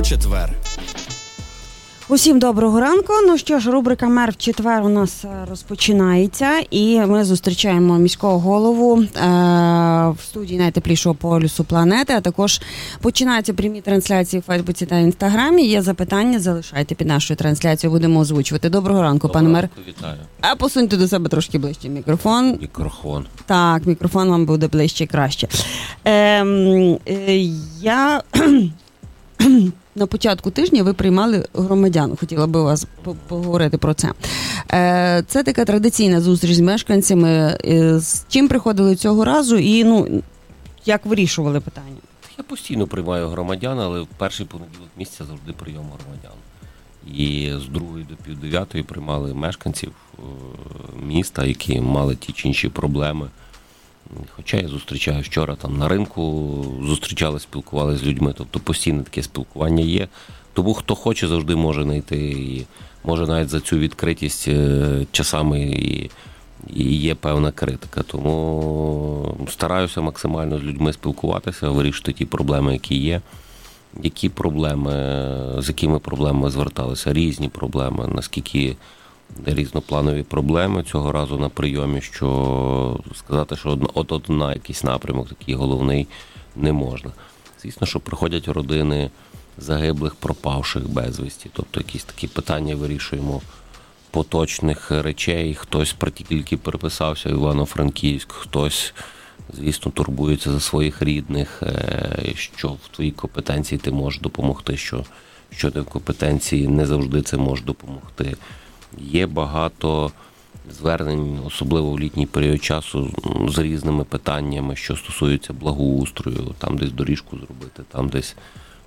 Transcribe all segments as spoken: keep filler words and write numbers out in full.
четвер. Усім доброго ранку. Ну що ж, рубрика «Мер в четвер» у нас розпочинається, і ми зустрічаємо міського голову е- в студії найтеплішого полюсу планети, а також починаються прямі трансляції в Фейсбуці та Інстаграмі. Є запитання, залишайте під нашою трансляцією, будемо озвучувати. Доброго ранку, Доброго пане мер. ранку, вітаю. А посуньте до себе трошки ближче мікрофон. Мікрофон. Так, мікрофон вам буде ближче і краще. Е- е- я... На початку тижня ви приймали громадян. Хотіла би вас поговорити про це. Це така традиційна зустріч з мешканцями. З чим приходили цього разу і ну, як вирішували питання? Я постійно приймаю громадян, але в перший понеділок місяця завжди прийом громадян. І з другої до пів дев'ятої приймали мешканців міста, які мали ті чи інші проблеми. Хоча я зустрічаю вчора там на ринку, зустрічали, спілкувалися з людьми, тобто постійне таке спілкування є. Тому хто хоче, завжди може знайти, і може навіть за цю відкритість часами і, і є певна критика. Тому стараюся максимально з людьми спілкуватися, вирішити ті проблеми, які є. Які проблеми, з якими проблемами зверталися, різні проблеми, наскільки різнопланові проблеми цього разу на прийомі, що сказати, що от одна якийсь напрямок такий головний не можна. Звісно, що приходять родини загиблих, пропавших безвісті, тобто якісь такі питання вирішуємо поточних речей, хтось тільки переписався в Івано-Франківськ, хтось, звісно, турбується за своїх рідних, що в твоїй компетенції ти можеш допомогти, що, що ти в компетенції не завжди це можеш допомогти. Є багато звернень, особливо в літній період часу, з різними питаннями, що стосуються благоустрою, там десь доріжку зробити, там десь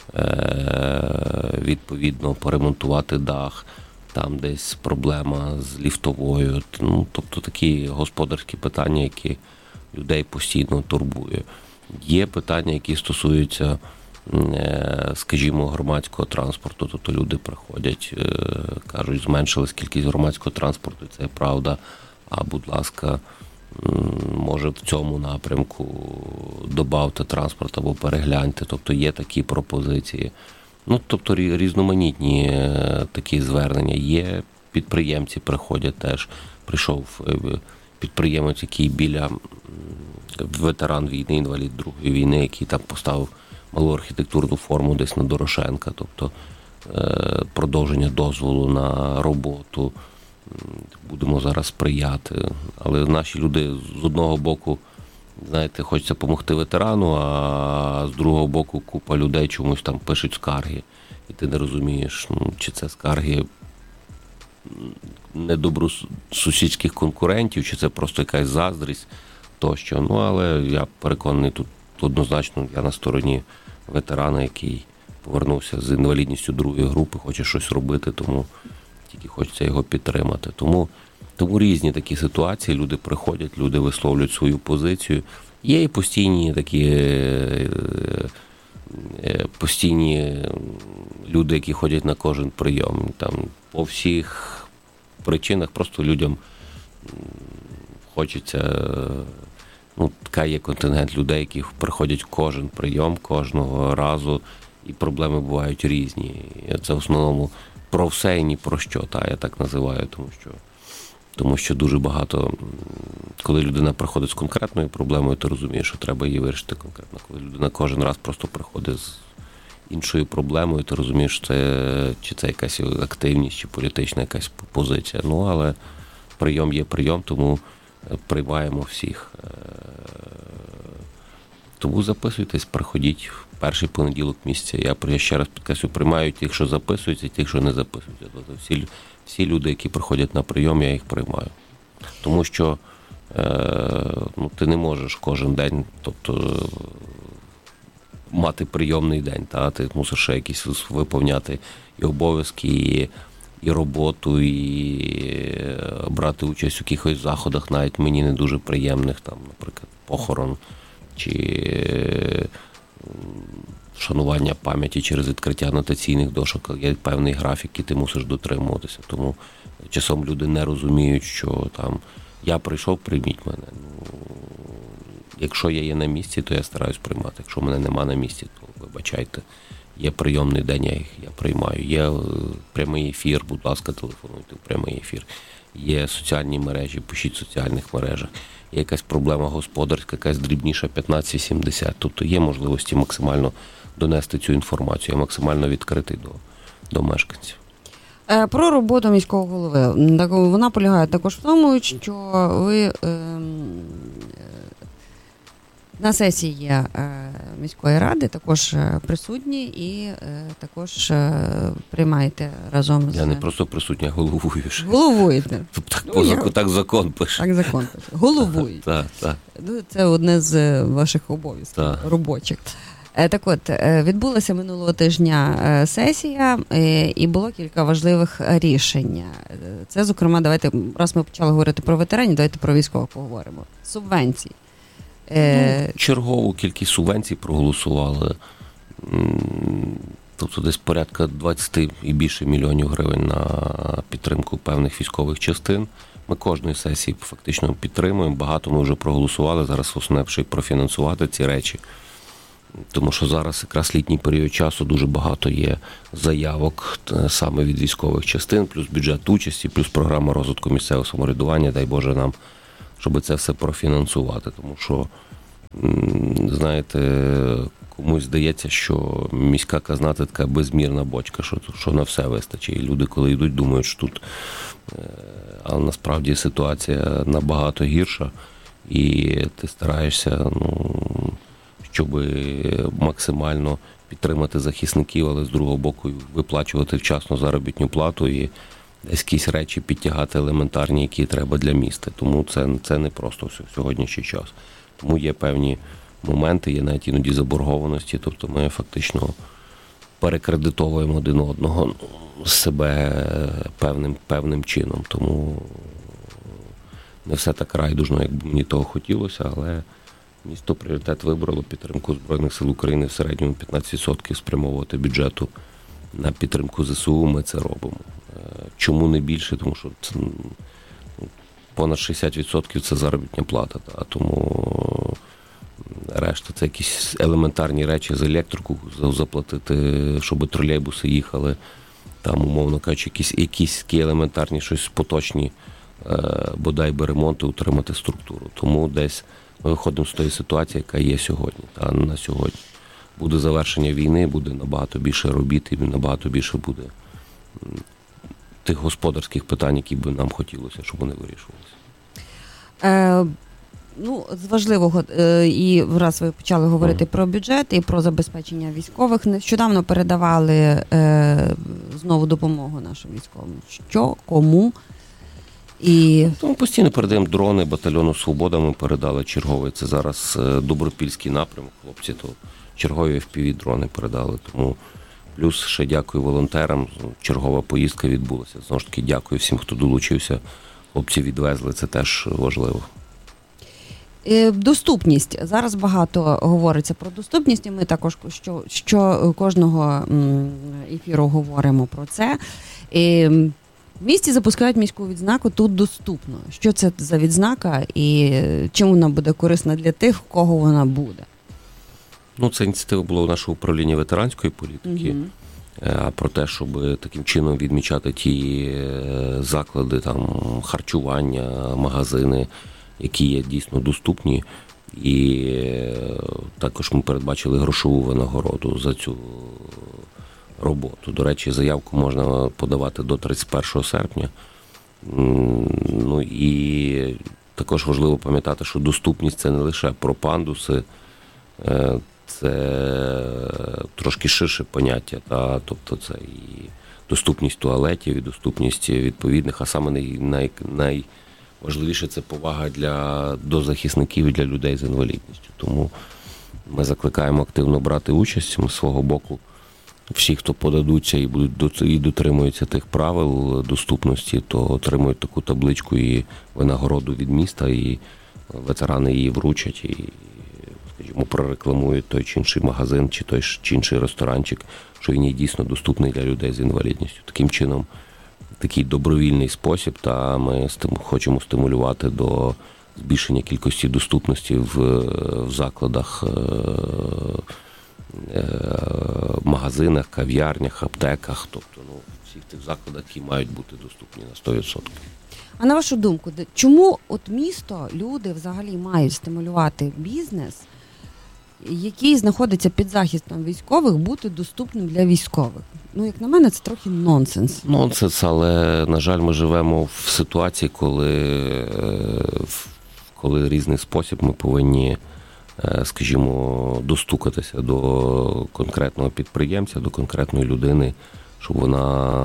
е- відповідно поремонтувати дах, там десь проблема з ліфтовою. Ну, тобто такі господарські питання, які людей постійно турбує. Є питання, які стосуються, скажімо, громадського транспорту, тобто люди приходять, кажуть, зменшилась кількість громадського транспорту, це правда, а, будь ласка, може в цьому напрямку добавте транспорт або перегляньте, тобто є такі пропозиції. Ну, тобто різноманітні такі звернення є, підприємці приходять теж, прийшов підприємець, який біля ветеран війни, інвалід Другої війни, який там поставив малу архітектурну форму десь на Дорошенка, тобто е, продовження дозволу на роботу. Будемо зараз сприяти. Але наші люди з одного боку, знаєте, хочеться допомогти ветерану, а з другого боку купа людей чомусь там пишуть скарги. І ти не розумієш, ну, чи це скарги недобросусідських конкурентів, чи це просто якась заздрість тощо. Ну, але я переконаний, тут однозначно я на стороні ветерана, який повернувся з інвалідністю другої групи, хоче щось робити, тому тільки хочеться його підтримати. Тому, тому різні такі ситуації, люди приходять, люди висловлюють свою позицію. Є і постійні такі постійні люди, які ходять на кожен прийом. Там по всіх причинах просто людям хочеться. Ну, така є контингент людей, які приходять кожен прийом, кожного разу, і проблеми бувають різні. Це в основному про все і ні про що, та, я так називаю, тому що, тому що дуже багато, коли людина приходить з конкретною проблемою, ти розумієш, що треба її вирішити конкретно. Коли людина кожен раз просто приходить з іншою проблемою, ти розумієш, що це, чи це якась активність, чи політична якась позиція. Ну, але прийом є прийом, тому приймаємо всіх. Тому записуйтесь, приходіть в перший понеділок місяця. Я ще раз підкреслю, приймаю тих, що записуються, і тих, що не записуються. Тобто всі, всі люди, які приходять на прийом, я їх приймаю. Тому що е, ну, ти не можеш кожен день, тобто мати прийомний день, та? Ти мусиш ще якісь виповняти і обов'язки, і і роботу, і брати участь у якихось заходах, навіть мені не дуже приємних, там, наприклад, похорон, чи вшанування пам'яті через відкриття анотаційних дошок. Є певний графік, який ти мусиш дотримуватися. Тому часом люди не розуміють, що там я прийшов, прийміть мене. Ну, якщо я є на місці, то я стараюсь приймати. Якщо мене нема на місці, то вибачайте, Є прийомний день, я їх я приймаю. Є прямий ефір, будь ласка, телефонуйте в прямий ефір. Є соціальні мережі, пишіть в соціальних мережах. Є якась проблема господарська, якась дрібніша п'ятнадцять вісімдесят. Тобто є можливості максимально донести цю інформацію, я максимально відкритий до, до мешканців. Про роботу міського голови. Вона полягає також в тому, що ви на сесії міської ради також присутні і також приймаєте разом з... Я не просто присутня, головуєш. Головуєте. Так, по закон, так закон пише. Так закон пише. Головуєте. Так, так. Це одне з ваших обов'язків так. робочих. Так от, відбулася минулого тижня сесія, і було кілька важливих рішень. Це, зокрема, давайте, раз ми почали говорити про ветеранів, давайте про військових поговоримо. Субвенції. Ну, чергову кількість субвенцій проголосували. Тобто десь порядка двадцять і більше мільйонів гривень на підтримку певних військових частин. Ми кожної сесії фактично підтримуємо. Багато ми вже проголосували. Зараз основне ще й профінансувати ці речі. Тому що зараз якраз літній період часу дуже багато є заявок саме від військових частин, плюс бюджет участі, плюс програма розвитку місцевого самоврядування, дай Боже нам, щоб це все профінансувати. Тому що, знаєте, комусь здається, що міська казна – це така безмірна бочка, що, що на все вистачить. І люди, коли йдуть, думають, що тут... Але насправді ситуація набагато гірша, і ти стараєшся, ну... щоб максимально підтримати захисників, але з другого боку виплачувати вчасно заробітну плату і десь якісь речі підтягати елементарні, які треба для міста. Тому це, це не просто в сьогоднішній час. Тому є певні моменти, є навіть іноді заборгованості, тобто ми фактично перекредитовуємо один одного себе певним, певним чином. Тому не все так райдужно, як б мені того хотілося, але місто пріоритет вибрало підтримку Збройних сил України в середньому п'ятнадцять відсотків спрямовувати бюджету на підтримку ЗСУ, ми це робимо. Чому не більше? Тому що це, понад шістдесят відсотків це заробітна плата, та, тому решта це якісь елементарні речі з електрику заплатити, щоб тролейбуси їхали, там, умовно кажучи, якісь, якісь такі елементарні, щось поточні, бодай би ремонти, утримати структуру. Тому десь ми виходимо з тої ситуації, яка є сьогодні. Та на сьогодні буде завершення війни, буде набагато більше робіт і набагато більше буде тих господарських питань, які би нам хотілося, щоб вони вирішувалися. Е, ну, з важливого, е, і раз ви почали говорити mm. про бюджет і про забезпечення військових, нещодавно передавали е, знову допомогу нашим військовим. Що, кому? І... Тому постійно передаємо дрони батальйону «Свобода», ми передали черговий. Це зараз Добропільський напрямок, хлопці, то чергові еф пі ві-дрони передали. Тому плюс ще дякую волонтерам, чергова поїздка відбулася. Знову ж таки, дякую всім, хто долучився. Хлопці відвезли, це теж важливо. Доступність. Зараз багато говориться про доступність, і ми також що, що кожного ефіру говоримо про це. І в місті запускають міську відзнаку «Тут доступно». Що це за відзнака і чим вона буде корисна для тих, в кого вона буде? Ну, це ініціатива була у нашого управління ветеранської політики, угу. а про те, щоб таким чином відмічати ті заклади, там, харчування, магазини, які є дійсно доступні. І також ми передбачили грошову винагороду за цю роботу. До речі, заявку можна подавати до тридцять першого серпня. Ну і також важливо пам'ятати, що доступність – це не лише про пандуси, це трошки ширше поняття. Та, тобто це і доступність туалетів, і доступність відповідних, а саме най, най, найважливіше – це повага для, до захисників і для людей з інвалідністю. Тому ми закликаємо активно брати участь. Ми з свого боку всі, хто подадуться і будуть і дотримуються тих правил доступності, то отримують таку табличку і винагороду від міста, і ветерани її вручать, і, скажімо, прорекламують той чи інший магазин, чи той чи інший ресторанчик, що він є дійсно доступний для людей з інвалідністю. Таким чином, такий добровільний спосіб, та ми хочемо стимулювати до збільшення кількості доступності в, в закладах магазинах, кав'ярнях, аптеках, тобто ну, всіх тих закладах, які мають бути доступні на сто відсотків. А на вашу думку, чому от місто, люди взагалі мають стимулювати бізнес, який знаходиться під захистом військових, бути доступним для військових? Ну, як на мене, це трохи нонсенс. Нонсенс, але, на жаль, ми живемо в ситуації, коли, коли різний спосіб ми повинні, скажімо, достукатися до конкретного підприємця, до конкретної людини, щоб вона,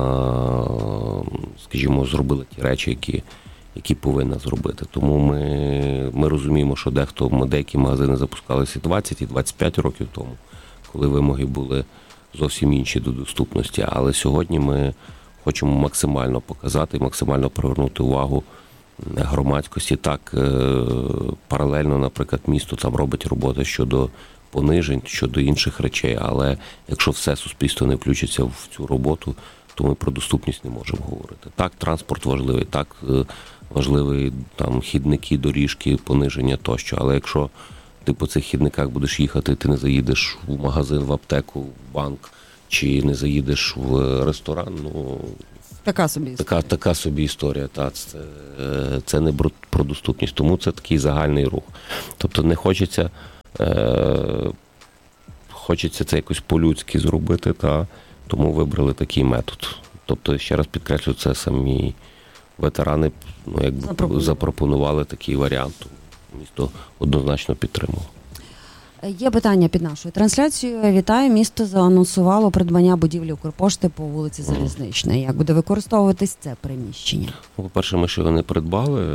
скажімо, зробила ті речі, які, які повинна зробити. Тому ми, ми розуміємо, що дехто, деякі магазини запускалися двадцять і двадцять п'ять років тому, коли вимоги були зовсім інші до доступності. Але сьогодні ми хочемо максимально показати, максимально привернути увагу громадськості. Так, паралельно, наприклад, місто там робить роботу щодо понижень, щодо інших речей, але якщо все суспільство не включиться в цю роботу, то ми про доступність не можемо говорити. Так, транспорт важливий, так, важливі там хідники, доріжки, пониження тощо, але якщо ти по цих хідниках будеш їхати, ти не заїдеш в магазин, в аптеку, в банк, чи не заїдеш в ресторан, ну... Така собі історія. Така, така собі історія, та, це, це не про доступність, тому це такий загальний рух. Тобто не хочеться, е, хочеться це якось по-людськи зробити, та, тому вибрали такий метод. Тобто, ще раз підкреслю, це самі ветерани ну, якби запропонували. запропонували такий варіант. Місто однозначно підтримало. Є питання під нашою трансляцією. Вітаю, місто заанонсувало придбання будівлі Укрпошти по вулиці Залізничної. Як буде використовуватись це приміщення? По-перше, ми ще його не придбали.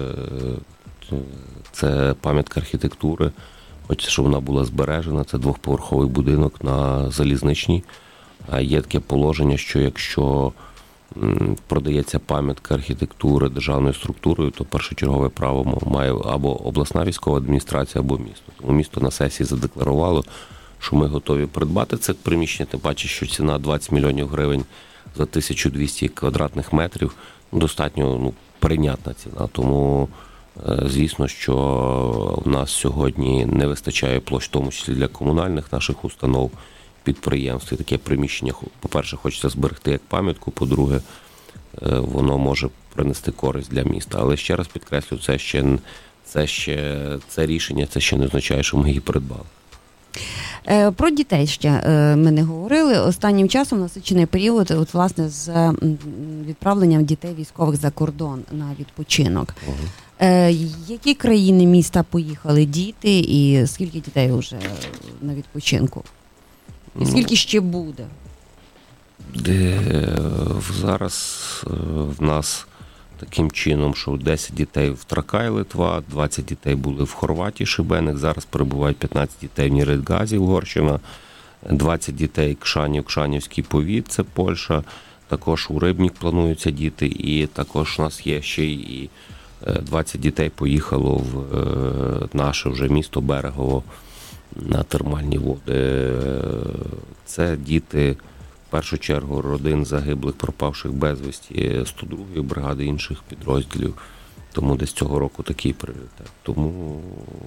Це пам'ятка архітектури. Хочеться, щоб вона була збережена. Це двохповерховий будинок на Залізничній. Є таке положення, що якщо продається пам'ятка архітектури державною структурою, то першочергове право має або обласна військова адміністрація, або місто. Тому місто на сесії задекларувало, що ми готові придбати це приміщення, тим паче, що ціна двадцять мільйонів гривень за тисячу двісті квадратних метрів достатньо ну, прийнятна ціна. Тому, звісно, що в нас сьогодні не вистачає площ, в тому числі для комунальних наших установ, підприємств. І таке приміщення, по-перше, хочеться зберегти як пам'ятку, по-друге, воно може принести користь для міста. Але ще раз підкреслю, це ще, це ще це рішення, це ще не означає, що ми її придбали. Про дітей ще ми не говорили. Останнім часом насичений період, от, власне, з відправленням дітей військових за кордон на відпочинок. Угу. Які країни міста поїхали діти і скільки дітей вже на відпочинку? І скільки ще буде? Де, зараз в нас таким чином, що десять дітей в Тракай, Литва, двадцять дітей були в Хорватії, Шибеник, зараз перебувають п'ятнадцять дітей в Нєредгазі, Угорщина, двадцять дітей Кшанів, Кшанівський повіт, це Польща, також у Рибнік плануються діти, і також у нас є ще і двадцять дітей поїхало в наше вже місто Берегово, на термальні води. Це діти, в першу чергу, родин загиблих, пропавших безвісті, сто другої бригади інших підрозділів. Тому десь цього року такий пріоритет. Тому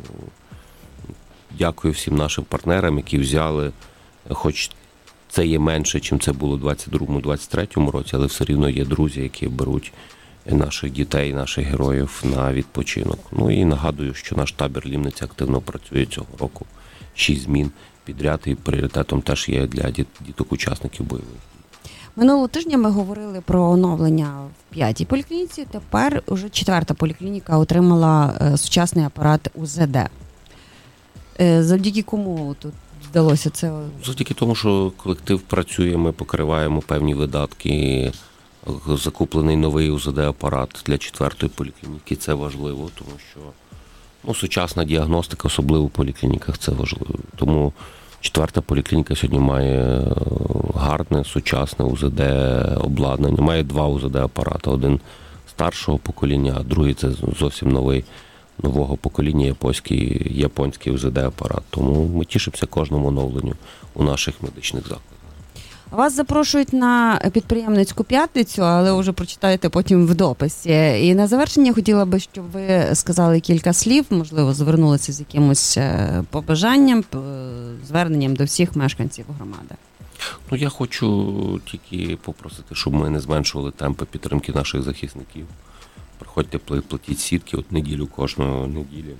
дякую всім нашим партнерам, які взяли, хоч це є менше, чим це було у двадцять другому - двадцять третьому році, але все рівно є друзі, які беруть наших дітей, наших героїв на відпочинок. Ну і нагадую, що наш табір Лімниця активно працює цього року. Шість змін підряд, і пріоритетом теж є для діток-учасників бойових. Минулого тижня ми говорили про оновлення в п'ятій поліклініці. Тепер уже четверта поліклініка отримала сучасний апарат У З Д. Завдяки кому тут вдалося це? Завдяки тому, що колектив працює, ми покриваємо певні видатки. Закуплений новий У З Д-апарат для четвертої поліклініки. Це важливо, тому що ну, сучасна діагностика, особливо в поліклініках, це важливо. Тому четверта поліклініка сьогодні має гарне, сучасне У З Д-обладнання. Має два У З Д-апарати. Один старшого покоління, а другий це зовсім новий, нового покоління японський, японський У З Д-апарат. Тому ми тішимося кожному оновленню у наших медичних закладах. Вас запрошують на підприємницьку п'ятницю, але вже прочитаєте потім в дописі. І на завершення хотіла би, щоб ви сказали кілька слів, можливо, звернулися з якимось побажанням, зверненням до всіх мешканців громади. Ну, я хочу тільки попросити, щоб ми не зменшували темпи підтримки наших захисників. Приходьте, платіть сітки, от неділю кожної неділі.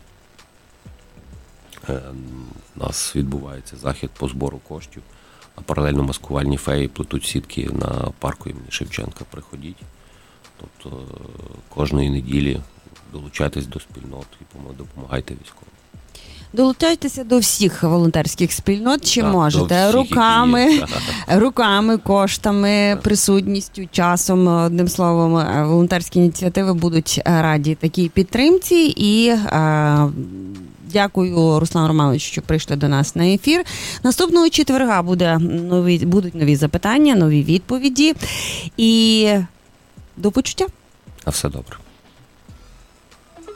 У нас відбувається захід по збору коштів, а паралельно маскувальні феї плетуть сітки на парку імені Шевченка. Приходіть. Тобто кожної неділі долучайтесь до спільнот і допомагайте військовим. Долучайтеся до всіх волонтерських спільнот, чи так, можете, всіх, руками, руками, коштами, так. присутністю, часом, одним словом, волонтерські ініціативи будуть раді такій підтримці. І е, дякую, Руслан Романович, що прийшли до нас на ефір. Наступного четверга буде нові, будуть нові запитання, нові відповіді. І до почуття. А все добре.